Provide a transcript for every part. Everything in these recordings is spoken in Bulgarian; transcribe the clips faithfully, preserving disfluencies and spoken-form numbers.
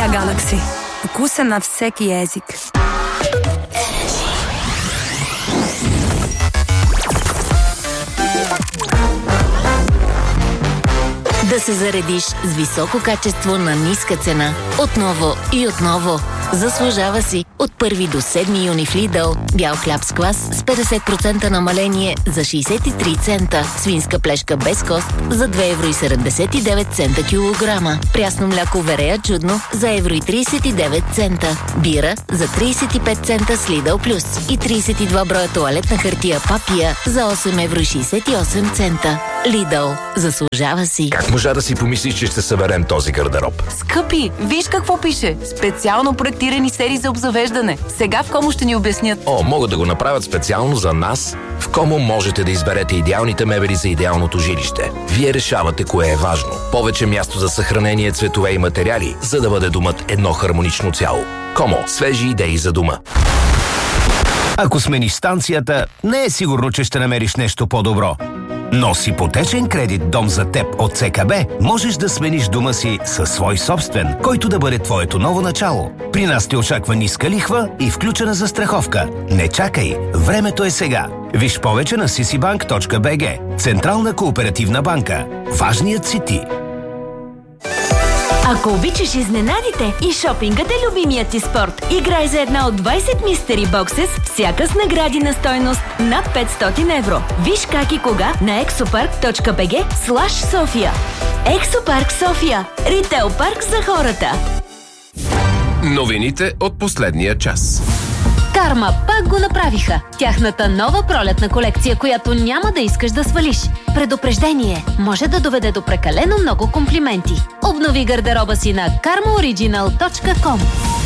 Galaxy. Вкуса на всеки език. Да се заредиш с високо качество на ниска цена. Отново и отново. Заслужава си. От първи до седми юни в Lidl. Бял хляб с квас с петдесет процента намаление за шейсет и три цента. Свинска плешка без кост за две евро и седемдесет и девет цента килограма. Прясно мляко Верея чудно за евро и трийсет и девет цента. Бира за трийсет и пет цента с Lidl Plus. И трийсет и два броя тоалетна хартия Папия за осем евро и шейсет и осем цента. Lidl. Заслужава си. Как можа да си помислиш, че ще съберем този гардероб? Скъпи, виж какво пише. Специално проектирани серии за обзавеждане. Сега в Комо ще ни обяснят. О, могат да го направят специално за нас. В Комо можете да изберете идеалните мебели за идеалното жилище. Вие решавате кое е важно. Повече място за съхранение, цветове и материали, за да бъде домът едно хармонично цяло. Комо. Свежи идеи за дома. Ако смениш станцията, не е сигурно, че ще намериш нещо по-добро. Но с ипотечен кредит «Дом за теб» от ЦКБ можеш да смениш дома си със свой собствен, който да бъде твоето ново начало. При нас те очаква ниска лихва и включена застраховка. Не чакай, времето е сега. Виж повече на си си банк точка би джи. Централна кооперативна банка. Важният си ти. Ако обичаш изненадите и шопингът е любимият ти спорт, играй за една от двайсет мистери боксес, всяка с награди на стойност над петстотин евро. Виж как и кога на ексопарк точка би джи слаш София. Ексопарк София. Ритейл парк за хората. Новините от последния час. Карма пак го направиха. Тяхната нова пролетна колекция, която няма да искаш да свалиш. Предупреждение може да доведе до прекалено много комплименти. Обнови гардероба си на карма ориджинал точка ком.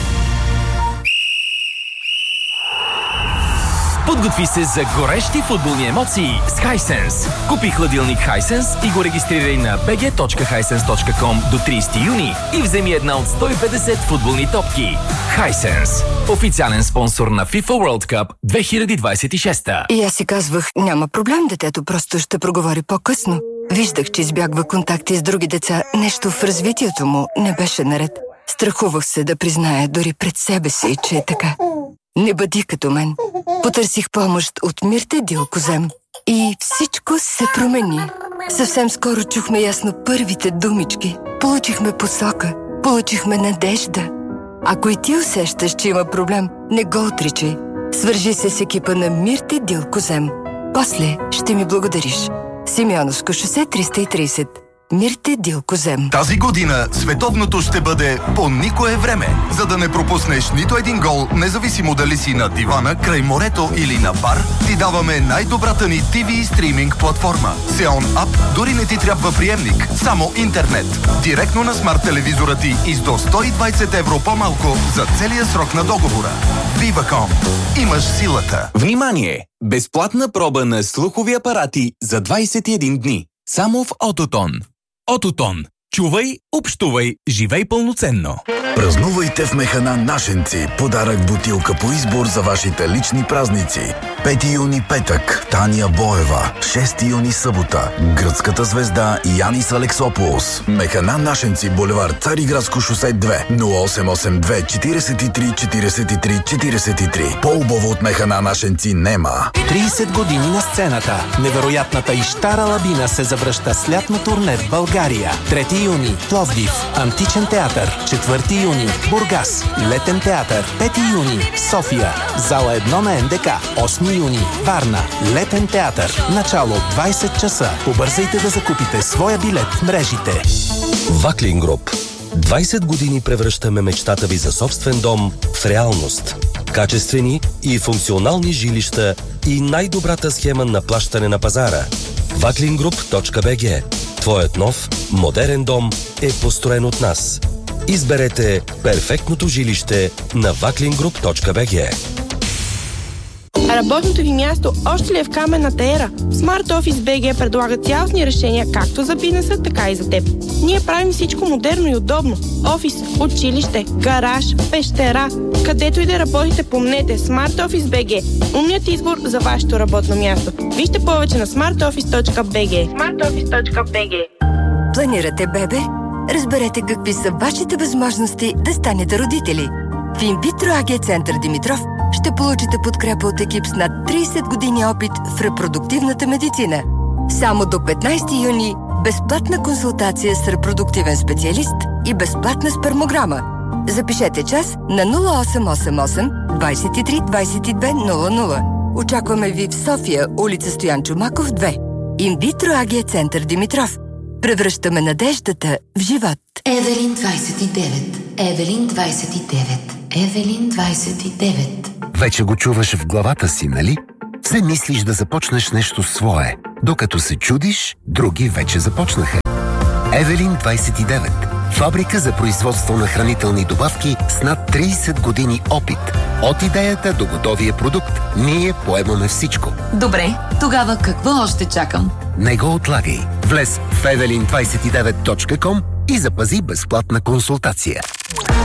Подготви се за горещи футболни емоции с Hisense. Купи хладилник Hisense и го регистрирай на би джи точка хайсенс точка ком до трийсети юни и вземи една от сто и петдесет футболни топки. Hisense. Официален спонсор на FIFA World Cup две хиляди двайсет и шеста. И аз си казвах, няма проблем, детето просто ще проговори по-късно. Виждах, че избягва контакти с други деца. Нещо в развитието му не беше наред. Страхувах се да призная дори пред себе си, че е така. Не бъди като мен. Потърсих помощ от Мирте Дилкозем. И всичко се промени. Съвсем скоро чухме ясно първите думички. Получихме посока. Получихме надежда. Ако и ти усещаш, че има проблем, не го отричай. Свържи се с екипа на Мирте Дилкозем. После ще ми благодариш. Симеоновско шосе триста и трийсет. Мирте Дилкозем. Тази година световното ще бъде по никое време, за да не пропуснеш нито един гол, независимо дали си на дивана, край морето или на бар, ти даваме най-добрата ни ти ви стриминг платформа. Сеон Ап, дори не ти трябва приемник, само интернет. Директно на смарт телевизора ти и с до сто и двайсет евро по-малко за целия срок на договора. Viva.com. Имаш силата. Внимание! Безплатна проба на слухови апарати за двайсет и един дни. Само в Ототон. Ототон. Чувай, общувай, живей пълноценно. Празнувайте в Механа Нашенци. Подарък бутилка по избор за вашите лични празници. пети юни петък. Таня Боева. шести юни събота. Гръцката звезда Янис Алексополос. Механа Нашенци, булевард Цариградско шосе две. нула осем осем две четирийсет и три четирийсет и три четирийсет и три. По-убаво от Механа Нашенци нема. трийсет години на сцената. Невероятната Иштара Лабина се завръща с лятно турне в България. трети юни Пловдив. Античен театър. четвърти юни Бургас. Летен театър. пети юни София. Зала едно на ен де ка. осми юни Варна. Летен театър. Начало двайсет часа. Побързайте да закупите своя билет в мрежите. Ваклин Груп. двайсет години превръщаме мечтата ви за собствен дом в реалност. Качествени и функционални жилища и най-добрата схема на плащане на пазара. ваклин груп точка би джи. Твоят нов, модерен дом е построен от нас. Изберете перфектното жилище на ваклин груп точка би джи. Работното ви място още ли е в каменната ера? Smart Office би джи предлага цялостни решения както за бизнеса, така и за теб. Ние правим всичко модерно и удобно. Офис, училище, гараж, пещера. Където и да работите, помнете Smart Office би джи. Умният избор за вашето работно място. Вижте повече на смарт офис точка би джи. смарт офис точка би джи. Планирате бебе? разберете какви са вашите възможности да станете родители. В Инвитро АГ Център Димитров ще получите подкрепа от екип с над трийсет години опит в репродуктивната медицина. Само до петнайсети юни безплатна консултация с репродуктивен специалист и безплатна спермограма. Запишете час на нула осем осем осем двайсет и три двайсет и две нула нула. Очакваме ви в София, улица Стоян Чомаков, две. Инвитро АГ Център Димитров. Превръщаме надеждата в живот. Евелин двайсет и девет. Евелин двайсет и девет. Евелин двайсет и девет. Вече го чуваш в главата си, нали? Все мислиш да започнеш нещо свое. Докато се чудиш, други вече започнаха. Евелин двайсет и девет. Фабрика за производство на хранителни добавки с над трийсет години опит. От идеята до готовия продукт, ние поемаме всичко. Добре, тогава какво още чакам? Не го отлагай. Влез в евелин двайсет и девет точка ком и запази безплатна консултация.